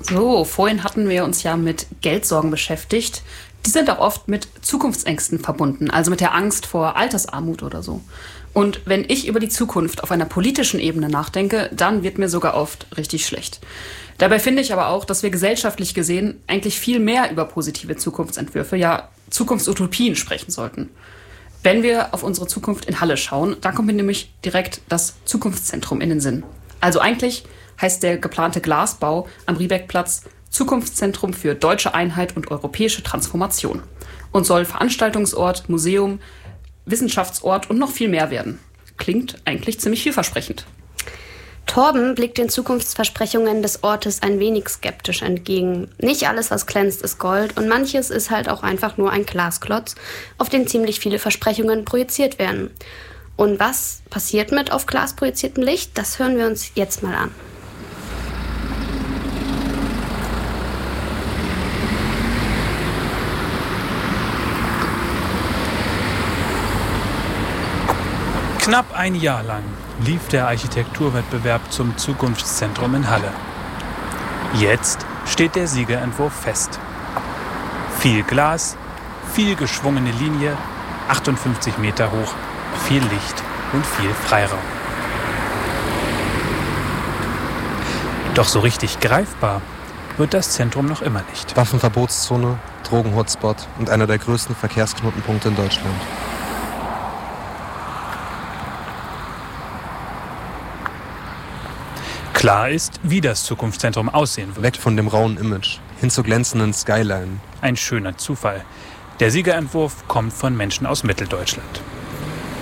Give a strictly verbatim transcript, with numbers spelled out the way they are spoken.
So, vorhin hatten wir uns ja mit Geldsorgen beschäftigt. Die sind auch oft mit Zukunftsängsten verbunden, also mit der Angst vor Altersarmut oder so. Und wenn ich über die Zukunft auf einer politischen Ebene nachdenke, dann wird mir sogar oft richtig schlecht. Dabei finde ich aber auch, dass wir gesellschaftlich gesehen eigentlich viel mehr über positive Zukunftsentwürfe, ja Zukunftsutopien sprechen sollten. Wenn wir auf unsere Zukunft in Halle schauen, dann kommt mir nämlich direkt das Zukunftszentrum in den Sinn. Also eigentlich heißt der geplante Glasbau am Riebeckplatz Zukunftszentrum für deutsche Einheit und europäische Transformation und soll Veranstaltungsort, Museum, Wissenschaftsort und noch viel mehr werden. Klingt eigentlich ziemlich vielversprechend. Torben blickt den Zukunftsversprechungen des Ortes ein wenig skeptisch entgegen. Nicht alles, was glänzt, ist Gold und manches ist halt auch einfach nur ein Glasklotz, auf den ziemlich viele Versprechungen projiziert werden. Und was passiert mit auf Glas projiziertem Licht? Das hören wir uns jetzt mal an. Knapp ein Jahr lang lief der Architekturwettbewerb zum Zukunftszentrum in Halle. Jetzt steht der Siegerentwurf fest. Viel Glas, viel geschwungene Linie, achtundfünfzig Meter hoch, viel Licht und viel Freiraum. Doch so richtig greifbar wird das Zentrum noch immer nicht. Waffenverbotszone, Drogenhotspot und einer der größten Verkehrsknotenpunkte in Deutschland. Klar ist, wie das Zukunftszentrum aussehen wird. Weg von dem rauen Image, hin zur glänzenden Skyline. Ein schöner Zufall. Der Siegerentwurf kommt von Menschen aus Mitteldeutschland.